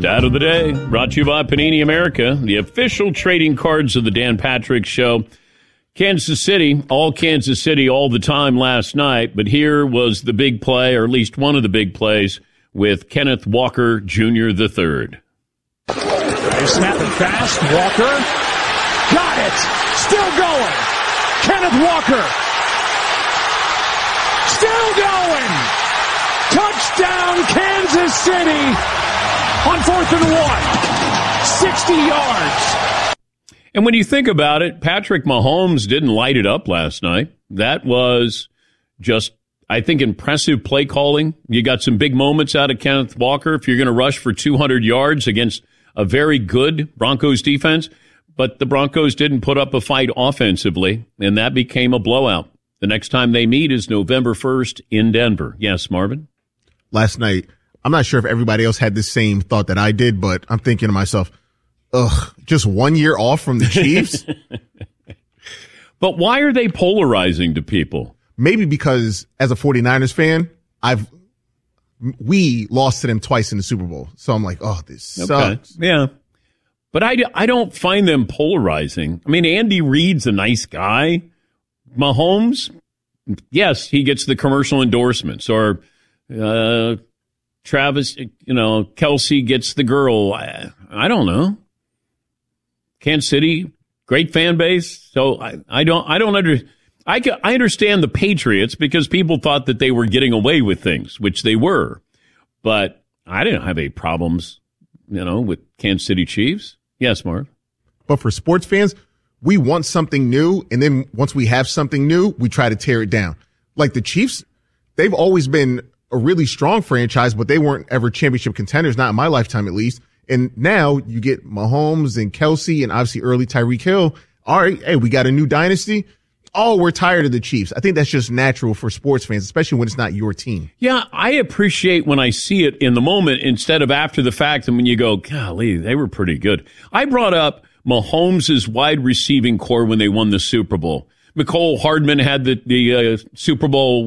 Stat of the day, brought to you by Panini America, the official trading cards of the Dan Patrick Show. Kansas City all the time last night, but here was the big play, or at least one of the big plays, with Kenneth Walker Jr. III. They snap it fast. Walker got it. Still going. Kenneth Walker. Still going. Touchdown, Kansas City on 4th and 1. 60 yards. And when you think about it, Patrick Mahomes didn't light it up last night. That was just, I think, impressive play calling. You got some big moments out of Kenneth Walker if you're going to rush for 200 yards against a very good Broncos defense. But the Broncos didn't put up a fight offensively, and that became a blowout. The next time they meet is November 1st in Denver. Yes, Marvin? Last night, I'm not sure if everybody else had the same thought that I did, but I'm thinking to myself, just 1 year off from the Chiefs? But why are they polarizing to people? Maybe because as a 49ers fan, we lost to them twice in the Super Bowl. So I'm like, this sucks. Yeah. But I don't find them polarizing. I mean, Andy Reid's a nice guy. Mahomes, yes, he gets the commercial endorsements, or Travis, Kelsey gets the girl. I don't know. Kansas City, great fan base. So I understand the Patriots because people thought that they were getting away with things, which they were. But I didn't have any problems, with Kansas City Chiefs. Yes, Marv. But for sports fans, we want something new, and then once we have something new, we try to tear it down. Like the Chiefs, they've always been a really strong franchise, but they weren't ever championship contenders, not in my lifetime at least. And now you get Mahomes and Kelsey and obviously early Tyreek Hill. All right, hey, we got a new dynasty. Oh, we're tired of the Chiefs. I think that's just natural for sports fans, especially when it's not your team. Yeah, I appreciate when I see it in the moment instead of after the fact, and when you go, golly, they were pretty good. I brought up Mahomes' wide receiving core when they won the Super Bowl. Mecole Hardman had the Super Bowl